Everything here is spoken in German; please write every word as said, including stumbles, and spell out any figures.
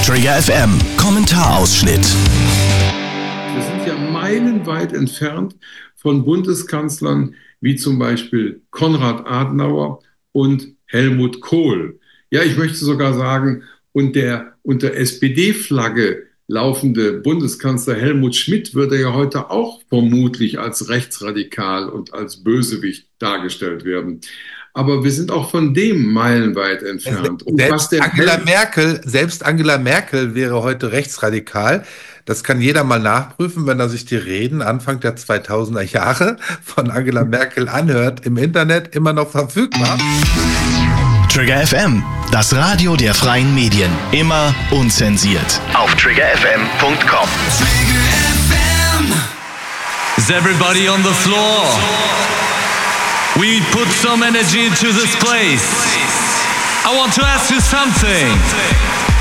Trigger F M, Kommentarausschnitt. Wir sind ja meilenweit entfernt von Bundeskanzlern wie zum Beispiel Konrad Adenauer und Helmut Kohl. Ja, ich möchte sogar sagen, und der unter S P D-Flagge laufende Bundeskanzler Helmut Schmidt würde ja heute auch vermutlich als rechtsradikal und als Bösewicht dargestellt werden. Aber wir sind auch von dem meilenweit entfernt. Und selbst, was der Angela Merkel, selbst Angela Merkel wäre heute rechtsradikal. Das kann jeder mal nachprüfen, wenn er sich die Reden Anfang der zweitausender Jahre von Angela Merkel anhört. Im Internet immer noch verfügbar. Trigger F M, das Radio der freien Medien. Immer unzensiert. Auf trigger f m punkt com. Is everybody on the floor? We put some energy into this place. I want to ask you something.